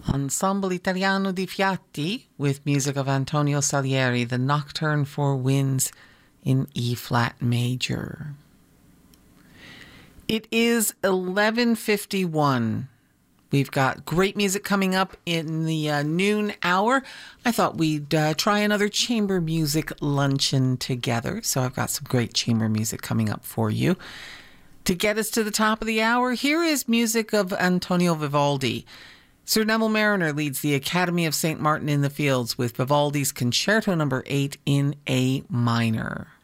Ensemble Italiano di Fiati with music of Antonio Salieri, the Nocturne for Winds in E-flat major. It is 11:51. We've got great music coming up in the noon hour. I thought we'd try another chamber music luncheon together. So I've got some great chamber music coming up for you. To get us to the top of the hour, here is music of Antonio Vivaldi. Sir Neville Marriner leads the Academy of St. Martin in the Fields with Vivaldi's Concerto No. 8 in A minor.